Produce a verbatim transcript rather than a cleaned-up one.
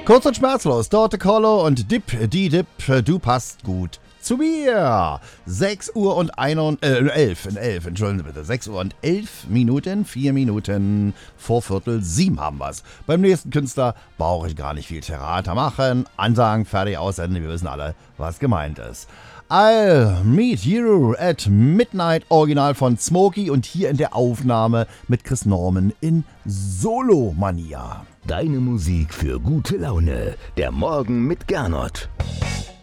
Kurz und schmerzlos, Dorte Collo und Dip, die Dip, du passt gut zu mir. sechs Uhr und ein, äh, elf, elf, entschuldigen Sie bitte. sechs Uhr und elf Minuten, vier Minuten vor Viertel sieben haben wir's. Beim nächsten Künstler brauche ich gar nicht viel Theater machen. Ansagen, fertig, aussenden, wir wissen alle, was gemeint ist. I'll Meet You at Midnight, Original von Smokey und hier in der Aufnahme mit Chris Norman in Solo-Mania. Deine Musik für gute Laune. Der Morgen mit Gernot.